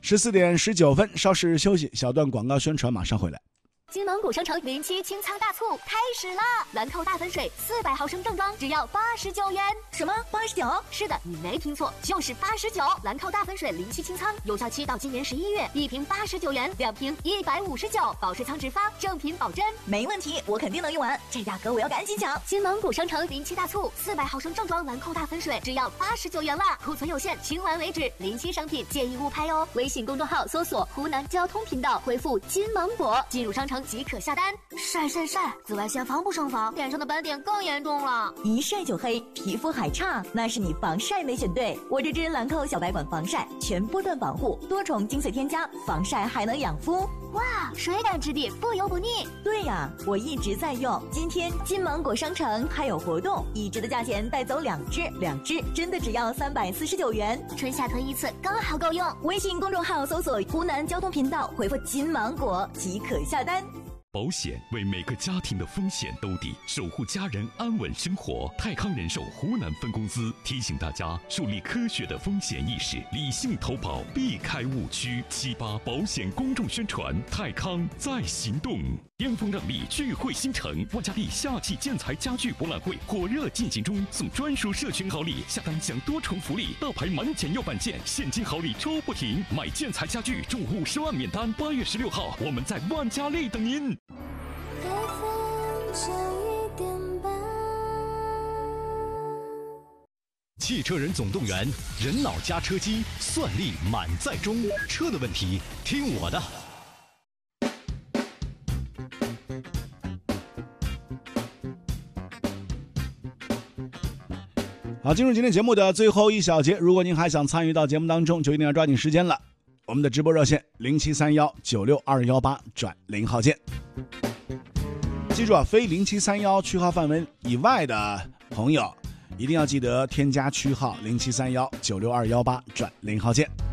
14:19，稍事休息，小段广告宣传马上回来。 金芒古商城07清仓大促开始啦！兰蔻大粉水400毫升正装只要89元。 什么89？ 是的，你没听错，就是89。兰蔻大粉水07清仓，有效期到今年11月，一瓶89元，2瓶159，保水仓直发，正品保真。 没问题，我肯定能用完，这价格我要赶紧抢！ 金芒古商城07大促，400毫升正装兰蔻大粉水只要89元啦，库存有限，清完为止，临期商品建议勿拍哦。微信公众号搜索湖南交通频道，回复金芒果进入商城即可下单。晒，紫外线防不胜防，脸上的斑点更严重了， 一晒就黑，皮肤还差，那是你防晒没选对。我这支兰蔻小白管防晒，全波段保护，多重精粹添加，防晒还能养肤。 哇，水感质地，不油不腻。 对呀，我一直在用。今天金芒果商城还有活动，1支的价钱带走2支真的只要349元， 春夏囤一次刚好够用。 微信公众号搜索湖南交通频道，回复金芒果即可下单。 保险为每个家庭的风险兜底，守护家人安稳生活。泰康人寿湖南分公司提醒大家树立科学的风险意识，理性投保，避开误区。7·8保险公众宣传，泰康在行动。巅峰让利聚会新城，万家利夏季建材家具博览会火热进行中，送专属社群好礼，下单享多重福利，大牌满减又半件，现金好礼抽不停。买建材家具中50万免单，8月16号我们在万家利等您。 汽车人总动员，人脑加车机，算力满载中。车的问题，听我的。 好，进入今天节目的最后一小节，如果您还想参与到节目当中，就一定要抓紧时间了。我们的直播热线0731962218+0号键。记住啊，非0731区号范围以外的朋友，一定要记得添加区号0731962218+0号键。